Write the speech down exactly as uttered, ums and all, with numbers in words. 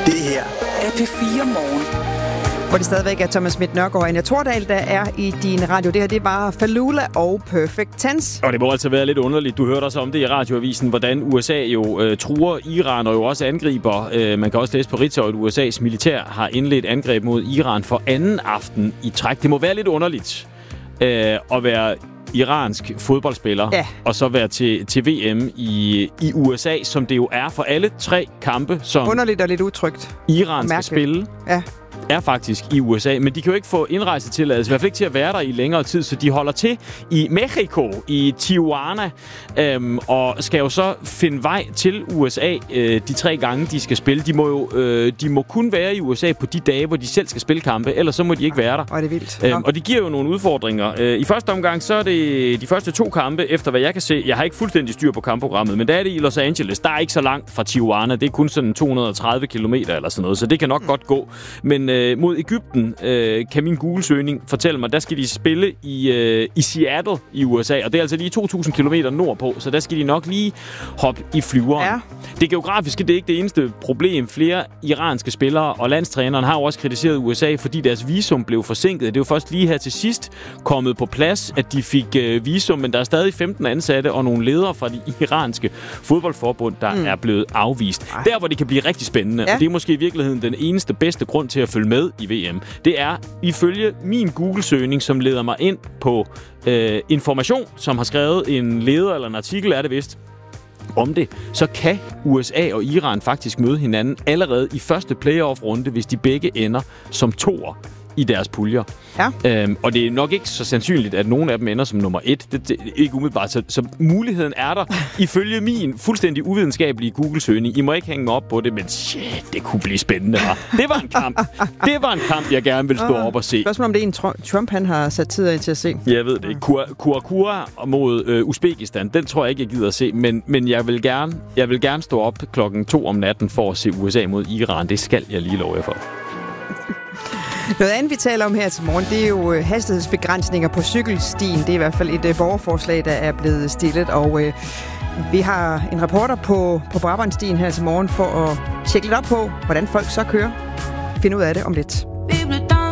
Det her er P fire Morgen. Hvor det stadigvæk er Thomas Schmidt Nørgaard og Anja Tordal, der er i din radio. Det her, det er bare Falula og Perfect Tense. Og det må altså være lidt underligt. Du hørte også om det i radioavisen, hvordan U S A jo øh, truer Iran og jo også angriber. Øh, man kan også læse på Ritzau, at U S A's militær har indledt angreb mod Iran for anden aften i træk. Det må være lidt underligt øh, at være iransk fodboldspiller, ja. Og så være til, til V M i, i U S A, som det jo er for alle tre kampe, som underligt og lidt utrygt. Iran skal spille. Ja. Er faktisk i U S A, men de kan jo ikke få indrejsetilladelse, i hvert fald ikke til at være der i længere tid, så de holder til i Mexico, i Tijuana, øhm, og skal jo så finde vej til U S A øh, de tre gange, de skal spille. De må jo øh, de må kun være i U S A på de dage, hvor de selv skal spille kampe, ellers så må de ikke være der. Og er det vildt. Øhm, og det giver jo nogle udfordringer. Øh, I første omgang, så er det de første to kampe, efter hvad jeg kan se. Jeg har ikke fuldstændig styr på kampprogrammet, men der er det i Los Angeles. Der er ikke så langt fra Tijuana. Det er kun sådan to hundrede og tredive kilometer eller sådan noget, så det kan nok mm. godt gå. Men øh, mod Egypten øh, kan min Google-søgning fortælle mig, der skal de spille i, øh, i Seattle i U S A, og det er altså lige to tusind kilometer nordpå, så der skal de nok lige hoppe i flyveren. Ja. Det geografiske, det er ikke det eneste problem. Flere iranske spillere og landstræneren har jo også kritiseret U S A, fordi deres visum blev forsinket. Det er jo først lige her til sidst kommet på plads, at de fik øh, visum, men der er stadig femten ansatte og nogle ledere fra de iranske fodboldforbund, der mm. er blevet afvist. Ej. Der, hvor det kan blive rigtig spændende, ja. Og det er måske i virkeligheden den eneste bedste grund til at følge med i V M, det er ifølge min Google-søgning, som leder mig ind på øh, Information, som har skrevet en leder eller en artikel, er det vist, om det, så kan U S A og Iran faktisk møde hinanden allerede i første playoff-runde, hvis de begge ender som toer i deres puljer. Ja. Øhm, og det er nok ikke så sandsynligt, at nogen af dem ender som nummer et. Det, det er ikke umiddelbart. Så, så muligheden er der. Ifølge min fuldstændig uvidenskabelige Google-søgning. I må ikke hænge op på det, men shit, det kunne blive spændende, hva'? Det var en kamp. Det var en kamp, jeg gerne vil stå op og se. Spørgsmål om det er en Trump, han har sat tid af til at se. Jeg ved det ikke. Kurakura mod øh, Uzbekistan, den tror jeg ikke, jeg gider at se. Men, men jeg, vil gerne, jeg vil gerne stå op klokken to om natten for at se U S A mod Iran. Det skal jeg lige love jer for. Noget andet, vi taler om her til morgen, det er jo hastighedsbegrænsninger på cykelstien. Det er i hvert fald et uh, borgerforslag, der er blevet stillet, og uh, vi har en reporter på, på Brabrandstien her til morgen for at tjekke lidt op på, hvordan folk så kører. Find ud af det om lidt.